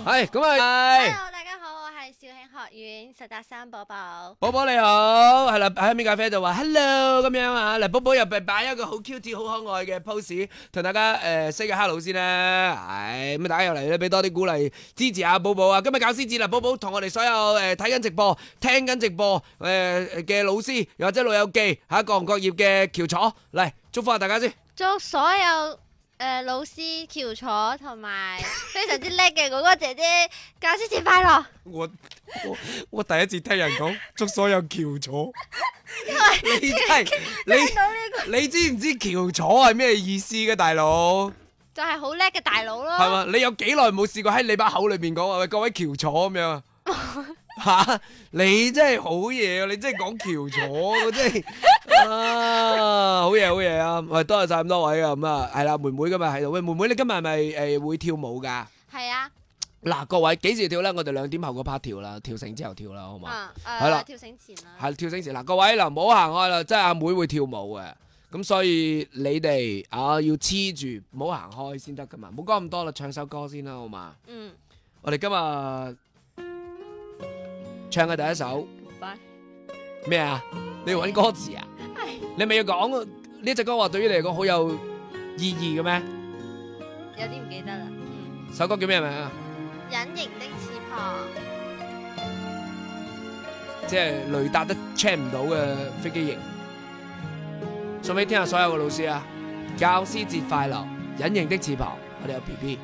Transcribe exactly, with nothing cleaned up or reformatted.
係咁啊，係 Hello，大家好，我係肇慶學院實習生寶寶。 寶寶你好，係啦，喺面咖啡度話 hello 咁樣啊，嗱，寶寶又擺擺一個好 cute 好可愛嘅 pose，同大家誒 say 個 hello 先啦，係咁大家又嚟咧，俾多啲鼓勵支持下寶寶啊！今日教師節啦，寶寶同我哋所有誒睇緊直播、聽緊直播誒嘅老師，又或者老友記嚇各行各業嘅翹楚嚟祝福下大家先。 祝所有誒老師翹楚同埋非常之叻嘅哥哥姐姐教師節快樂！ 我我我第一次聽人講祝所有翹楚， 因為你真係你聽到呢個你知唔知翹楚係咩意思嘅，大佬？ 就係好叻嘅大佬咯。 係嘛？你有幾耐冇試過喺你把口裏邊講話喂各位翹楚咁樣啊？吓，你真係好嘢啊！你真係講翹楚，我真係啊，好嘢好嘢啊！喂，多謝晒咁多位啊！咁啊，係啦，妹妹今日喺度。喂，妹妹你今日係咪誒會跳舞噶？ 係啊。 嗱，各位幾時跳咧？我哋兩點後嗰 part 跳啦，跳繩之後跳啦，好嘛？ 嗯， 係啦誒，跳繩前啦。 係跳繩前嗱，各位嗱，唔好行開啦，真係阿妹會跳舞嘅，咁所以你哋啊要黐住，唔好行開先得噶嘛，唔好講咁多啦，唱首歌先啦，好嘛？ 嗯。 我哋今日唱嘅第一首拜。 咩啊？你要揾歌詞啊？ 係。 你咪要講呢隻歌話對於你嚟講好有意義嘅咩？ 有啲唔記得啦。嗯。 首歌叫咩名啊？ 隱形的翅膀。 即係雷達都 check 唔到嘅飛機型，送俾天下所有嘅老師啊！教師節快樂！隱形的翅膀，我哋有 B B。